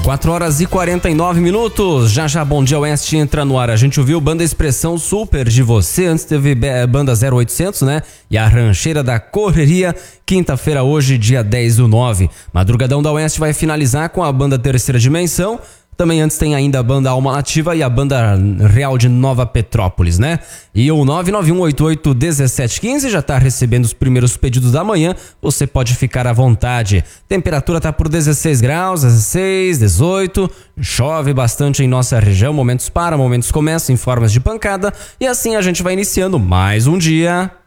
4h49. Já Bom Dia Oeste entra no ar. A gente ouviu Banda Expressão Super de Você. Antes teve Banda 0800, né? E a Rancheira da Correria. Quinta-feira hoje, dia 10/9. Madrugadão da Oeste vai finalizar com a Banda Terceira Dimensão. Também antes tem ainda a Banda Alma Nativa e a Banda Real de Nova Petrópolis, né? E o 991881715 já tá recebendo os primeiros pedidos da manhã. Você pode ficar à vontade. Temperatura tá por 16 graus, 16, 18. Chove bastante em nossa região. Momentos para, momentos começam em formas de pancada. E assim a gente vai iniciando mais um dia